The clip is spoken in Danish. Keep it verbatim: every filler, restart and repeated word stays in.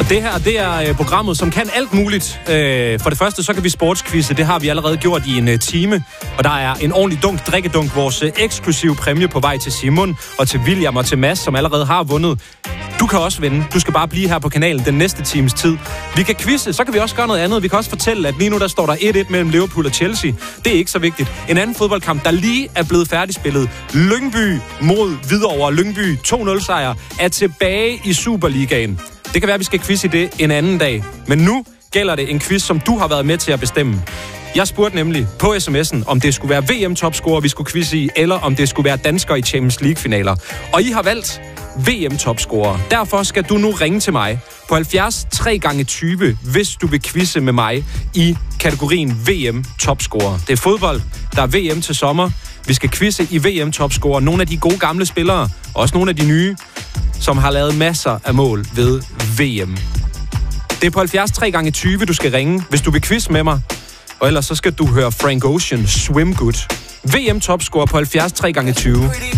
Og det her, det er øh, programmet, som kan alt muligt. Øh, for det første, så kan vi sportskvizze. Det har vi allerede gjort i en øh, time. Og der er en ordentlig dunk, drikkedunk, vores øh, eksklusive præmie på vej til Simon og til William og til Mads, som allerede har vundet. Du kan også vinde. Du skal bare blive her på kanalen den næste times tid. Vi kan quizze, så kan vi også gøre noget andet. Vi kan også fortælle, at lige nu der står der et et mellem Liverpool og Chelsea. Det er ikke så vigtigt. En anden fodboldkamp, der lige er blevet færdigspillet. Lyngby mod Hvidovre. Lyngby to nul sejr er tilbage i Superligaen. Det kan være, at vi skal quizze i det en anden dag. Men nu gælder det en quiz, som du har været med til at bestemme. Jeg spurgte nemlig på sms'en, om det skulle være V M-topscorer, vi skulle quizze i, eller om det skulle være danskere i Champions League-finaler. Og I har valgt V M-topscorer. Derfor skal du nu ringe til mig på halvfjerds tre gange tyve, hvis du vil quizze med mig i kategorien V M-topscorer. Det er fodbold, der er V M til sommer. Vi skal quizze i V M-topscorer. Nogle af de gode gamle spillere, også nogle af de nye, som har lavet masser af mål ved V M. Det er på halvfjerds tre gange tyve, du skal ringe, hvis du vil quizze med mig. Og ellers så skal du høre Frank Ocean, Swim Good. V M-topscorer på halvfjerds tre gange tyve.